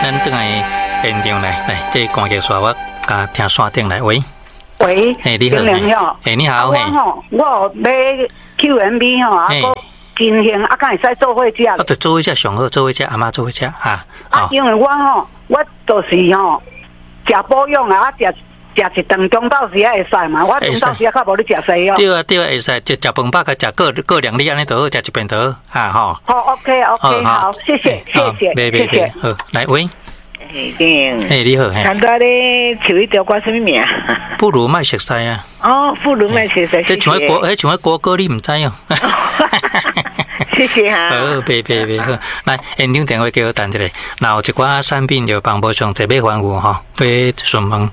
咱等来现场来，这关键说我甲听线顶来喂。 喂， 你好，你好， 我买 QMB 吼，啊个金兴啊，敢会使做伙食？ 啊，就做伙食上好，做伙食阿妈做伙食啊。 因为我就是食保养啊，食一顿中昼时会使嘛，我中昼时较无咧食西哦。 对啊，会使食饭饱，甲食各两粒安尼就好，食一遍就好啊吼。 好 ，OK， 好，谢谢。 好，来喂。你好， 看到咧，手一条挂什么名？ 不如卖熟悉啊！ 哦，不如卖熟悉。 这像个国歌，你唔知哦。 谢谢哈。 好，别好。来，现场电话叫我等一下，然后一寡产品就帮补上特别服务哈，要询问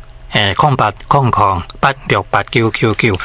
0800868999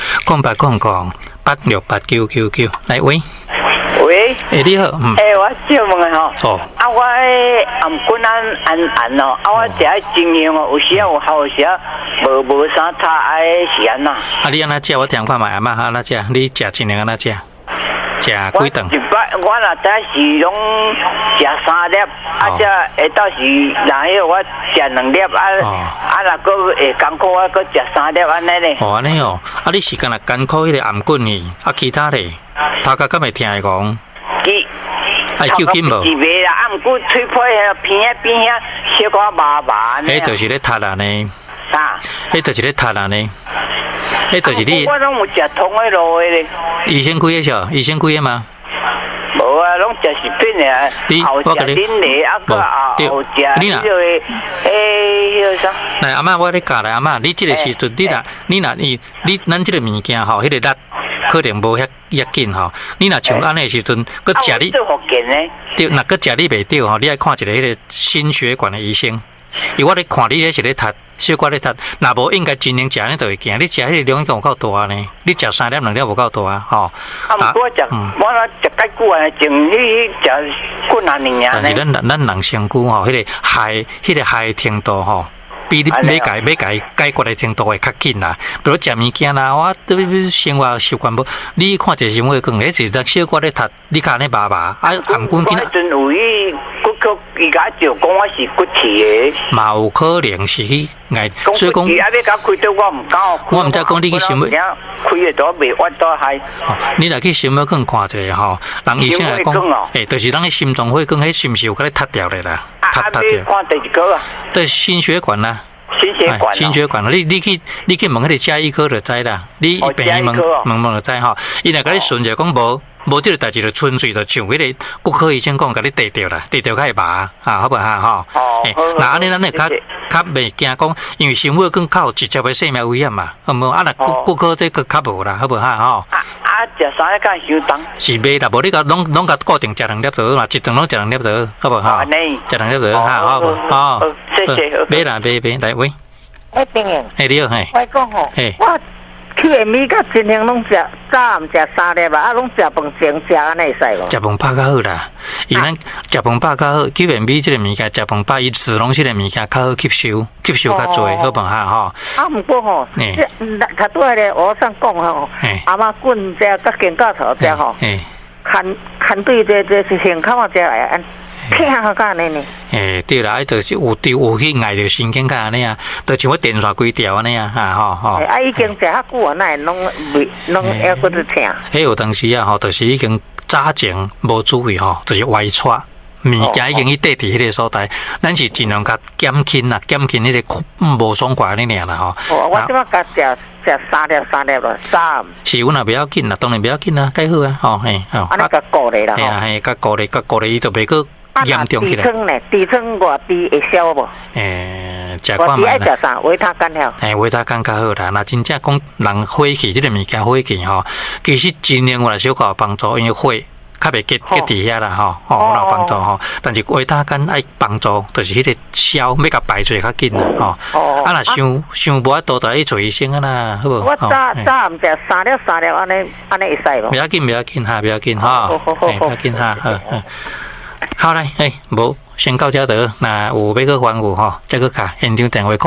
0800868999来喂。 喂， 你好， 我小问吼，我暗棍按哦，我食精油哦，有时有效，有时无啥差，是安那？ 你安那食？我听看卖，阿妈安那食？你食一年安那食？食几顿？ 一摆我若早是拢食3粒，这下到是然后我食2粒，若个会艰苦，我个食3粒安尼咧。 安尼哦，你是干那艰苦迄个暗棍呢？其他咧，头壳敢会听会讲？揪筋无？ 是袂啦，毋过吹破遐边遐小可麻麻呢。 迄就是咧踢人呢。 啥？ 迄就是咧踢人呢。迄就是你。 我拢有食通的路的咧。 医生开的少？医生开的吗？ 无啊，拢食食品的。我食恁的，后食迄个迄啥？ 来，阿妈，我咧教来，阿妈，你这个时阵，咱这个物件吼，迄个力可能无遐紧吼。你若像安尼时阵，佮食你对，若佮食你袂对吼，你爱看一个迄个心血管的医生。因为我咧看你迄是咧读小可咧读，若无应该真能食呢，就会惊。你食迄个量有够大呢？你食3粒2粒无够大吼。 我食，我食介久啊，前你食几啊年啊？ 但是咱人身躯吼，迄个害程度吼。比你要解决的程度会较紧啦，比如食物件啦，我对生活习惯无。你看一个新闻讲，迄是咱小可咧读，你看咧麻麻，含管囡仔。 我阵有伊骨科伊甲就讲我是骨刺的。 嘛有可能是去爱，所以讲。 你甲开刀我唔敢。 我唔知讲你去想要。 开的都未挖到害。 你来去心血管看一下吼，人医生来讲，就是咱的心脏血管，迄是毋是有甲你塌掉咧啦？ 塌掉。看第一个啊。 对心血管啦。心血管，你去问迄个加医科就知啦。你病医问就知吼。伊若甲你顺着讲无这个代志就纯粹就像迄个骨科医生讲，甲你地掉啦，地掉较会麻好不好吼？那安尼咱咧较袂惊讲，因为心血管较有直接的生命危险嘛，好无？若骨科这个较无啦，好不好吼？ 食3粒敢伤重？ 是袂啦，无你甲拢甲固定食2粒就好嘛，一顿拢食2粒就好，好不好？食2粒就好，好不好？ 谢谢。 别啦，别来喂。 丁英， 你好， 我讲吼，我QMB甲真兴拢食，早毋食3粒啊，拢食饭前食安尼会使无？ 食饭饱较好啦，因咱食饭饱较好，QMB 这个物件食饭饱，伊脂溶性的物件较好吸收较多，好不好吼？ 毋过吼，较多咧，我想讲吼，阿妈棍这甲肩胛头这吼，看对这胸口啊这安。听好干呢呢？ 对啦，就是有去爱着神经干安尼啊，就像我电线规条安尼啊，吼。 已经食遐久啊，那拢还搁在听。 迄有当时啊，吼，就是已经早前无注意吼，就是歪错。物件已经去缀伫迄个所在，咱是尽量甲减轻迄个无爽快安尼尔啦吼。 我即摆甲食3粒咯，3。 是阮也不要紧啦，当然不要紧啦，介好啊，吼嘿， 安尼甲顾咧啦， 嘿，甲顾咧，伊就袂个。严重起来。 痔疮外低会消无？ 食看卖啦。 爱食啥？维他干了。 维他干较好啦。那真正讲人火气，这个物件火气吼，其实真另外小可有帮助，因为火较袂结伫遐啦吼，有帮助吼。但是维他干爱帮助，就是迄个消要甲排出较紧啦吼。若伤无多，就去找医生啊啦，好无？ 我早毋食3粒安尼会使无？ 不要紧哈，不要紧哈，不要紧哈，好来，无先到遮得，那有要个番务吼，再个卡现场电话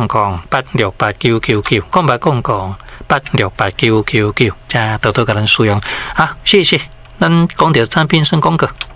0800868999 0800868999，加多多甲咱使用，好，谢谢，咱讲到产品算广告。